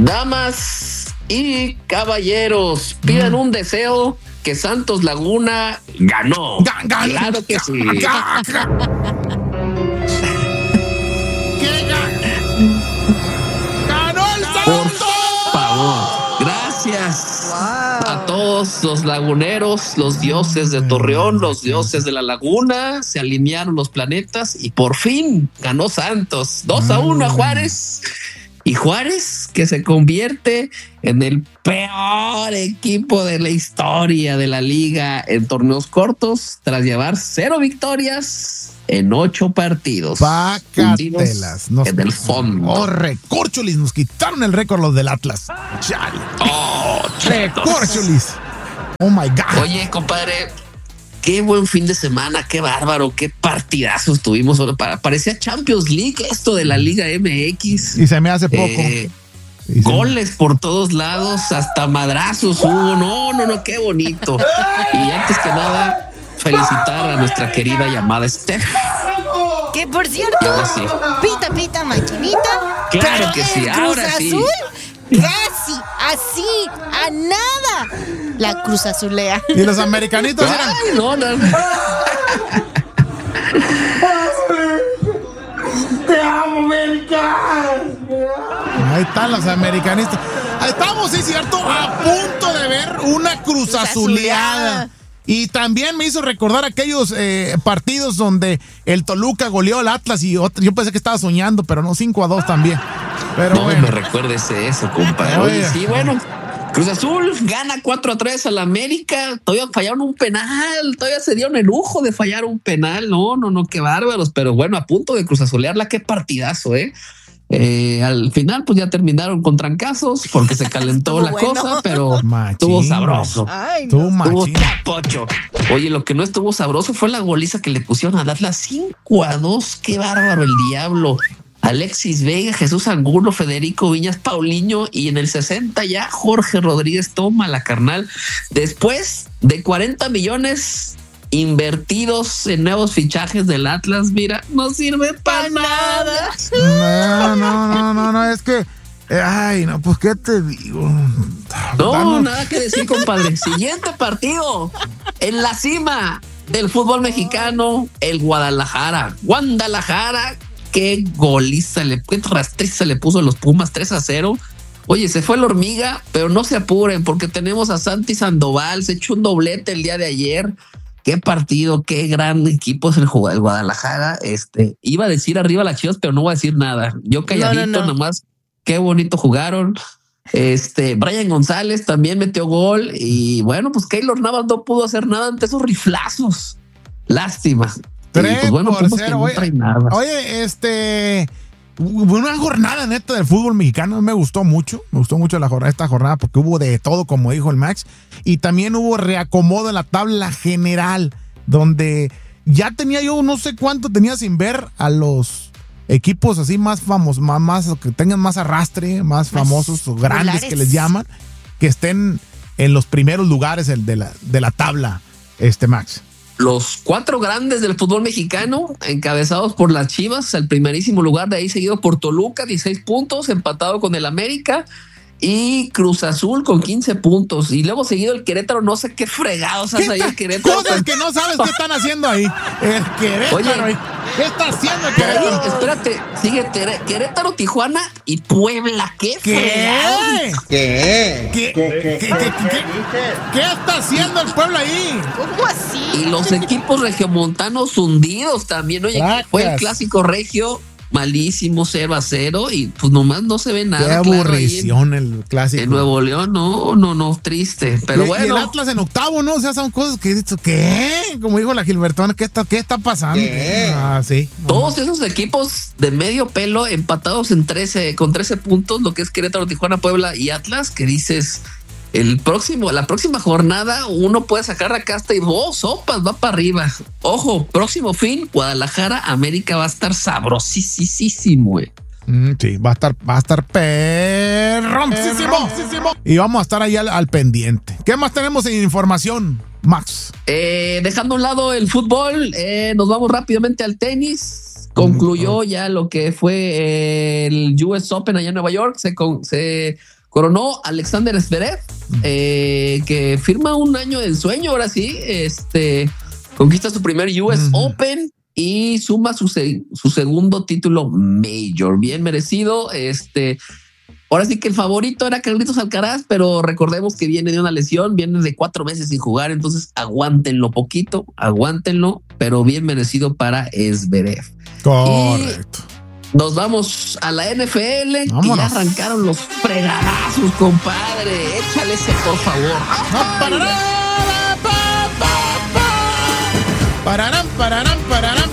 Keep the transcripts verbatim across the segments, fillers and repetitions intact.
Damas y caballeros, pidan mm. un deseo que Santos Laguna ganó. Gan, gan, claro que sí. Gan, gan. ¿Qué gan? ¡Ganó el Santos! Por favor, gracias wow. a todos los laguneros, los dioses de Torreón, los dioses de la laguna. Se alinearon los planetas y por fin ganó Santos. dos a uno a Juárez. Y Juárez, que se convierte en el peor equipo de la historia de la liga en torneos cortos, tras llevar cero victorias en ocho partidos. Pácatelas. Nos, en el fondo. Oh, recorcholis, nos quitaron el récord los del Atlas. Chale. Oh, recorcholis. Oh my God. Oye, compadre, qué buen fin de semana, qué bárbaro, qué partidazos tuvimos. Parecía Champions League esto de la Liga M X. Y se me hace poco. Eh, goles me... por todos lados, hasta madrazos hubo. No, no, no, qué bonito. Y antes que nada, felicitar a nuestra querida llamada Steph. Que por cierto, sí. pita, pita, machinita. Claro que sí, ahora Cruz sí. Azul, casi, así, a nada. La Cruz Azulea. Y los americanitos eran. Ay, no, no. Te amo, América. Ahí están los americanistas. Ahí estamos, sí, cierto, a punto de ver una Cruz Azuleada. Y también me hizo recordar aquellos eh, partidos donde el Toluca goleó al Atlas y otro, yo pensé que estaba soñando, pero no, cinco a dos también. Pero no bueno. me recuerdes eso, compadre. Oye, sí, bueno. Cruz Azul gana cuatro a tres al América. Todavía fallaron un penal. Todavía se dieron el lujo de fallar un penal. No, no, no, qué bárbaros. Pero bueno, a punto de Cruz Azulearla, qué partidazo, ¿eh? Eh, al final, pues ya terminaron con trancazos porque se calentó la bueno. cosa, pero machín. Estuvo sabroso. Ay, no. Estuvo tapocho. Oye, lo que no estuvo sabroso fue la goliza que le pusieron al Atlas cinco a dos. Qué bárbaro el diablo. Alexis Vega, Jesús Angulo, Federico Viñas, Paulinho y en el sesenta ya Jorge Rodríguez toma la carnal. Después de cuarenta millones invertidos en nuevos fichajes del Atlas, mira, no sirve para nada. No, no, no, no, no, es que, ay, no, pues qué te digo. No, Danos. Nada que decir, compadre. Siguiente partido en la cima del fútbol mexicano, el Guadalajara. Guadalajara. Qué goliza, le, qué rastriza le puso a los Pumas tres a cero. Oye, se fue la hormiga, pero no se apuren porque tenemos a Santi Sandoval, se echó un doblete el día de ayer. Qué partido, qué gran equipo es el Guadalajara. Este, iba a decir arriba las Chivas, pero no voy a decir nada. Yo calladito, no, no, no. nomás, qué bonito jugaron. Este, Brian González también metió gol y bueno, pues Keylor Navas no pudo hacer nada ante esos riflazos. Lástima. Tres pues bueno, por pues cero. no Oye, nada. oye, este, una jornada neta del fútbol mexicano me gustó mucho, me gustó mucho la jornada, esta jornada porque hubo de todo, como dijo el Max, y también hubo reacomodo en la tabla general, donde ya tenía yo no sé cuánto tenía sin ver a los equipos así más famosos, más, más que tengan más arrastre, más, más famosos o grandes populares, que les llaman, que estén en los primeros lugares de la, de la tabla, este Max. Los cuatro grandes del fútbol mexicano, encabezados por las Chivas, el primerísimo lugar, de ahí seguido por Toluca, dieciséis puntos, empatado con el América, y Cruz Azul con quince puntos. Y luego seguido el Querétaro, no sé qué fregados hace ahí el Querétaro. Cosas que no sabes qué están haciendo ahí. El Querétaro. Oye, ¿qué está haciendo el Querétaro? Ahí, espérate, sigue Querétaro, Tijuana y Puebla. ¿Qué? ¿Qué? Fregados? ¿Qué? ¿Qué? ¿Qué? ¿Qué? ¿Qué? ¿Qué? ¿Qué está haciendo el Puebla ahí? ¿Cómo así? Y los equipos regiomontanos hundidos también. Oye, Gracias. Fue el clásico regio. Malísimo, cero a cero y pues nomás no se ve nada. Qué aburrición claro, en, el clásico. En Nuevo León, no, no, no, triste. Pero y, bueno. Y el Atlas en octavo, ¿no? O sea, son cosas que he dicho, ¿qué? Como dijo la Gilbertona, ¿qué está, qué está pasando? ¿Qué? Ah, sí. Todos esos equipos de medio pelo empatados en trece, con trece puntos, lo que es Querétaro, Tijuana, Puebla y Atlas, que dices, el próximo, la próxima jornada uno puede sacar la casta y oh, sopas, va para arriba. Ojo, próximo fin, Guadalajara, América va a estar sabrosísimo, güey. Mm, sí, va a estar, va a estar perroncísimo. Y vamos a estar ahí al, al pendiente. ¿Qué más tenemos en información, Max? Eh, dejando a un lado el fútbol, eh, nos vamos rápidamente al tenis. concluyó ya lo que fue el U S Open allá en Nueva York. Se, con, se coronó Alexander Zverev, eh, que firma un año de ensueño. Ahora sí, este conquista su primer U S uh-huh. Open y suma su, su segundo título Major. Bien merecido. Este, ahora sí que el favorito era Carlitos Alcaraz, pero recordemos que viene de una lesión, viene de cuatro meses sin jugar, entonces aguántenlo poquito, aguántenlo, pero bien merecido para Zverev. Correcto. Y nos vamos a la N F L. Vámonos. Y ya arrancaron los fregadazos, compadre. Échale ese, por favor. Pararán, pararán, pararán, pararán,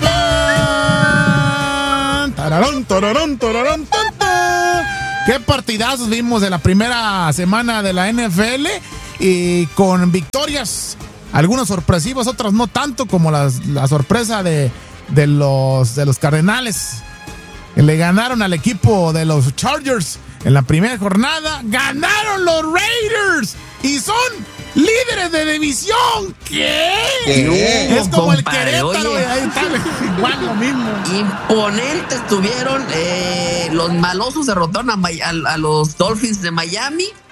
tararán, tararán, tararán, qué partidazos vimos de la primera semana de la N F L y con victorias, algunas sorpresivas, otras no tanto, como las, la sorpresa de, de, los, de los Cardenales. Le ganaron al equipo de los Chargers en la primera jornada. ¡Ganaron los Raiders! Y son líderes de división. ¿Qué? ¿Qué? Es como Compadre, el Querétaro. oye. Ahí está, igual lo mismo. Imponentes tuvieron. Eh, los malosos derrotaron a, a, a los Dolphins de Miami.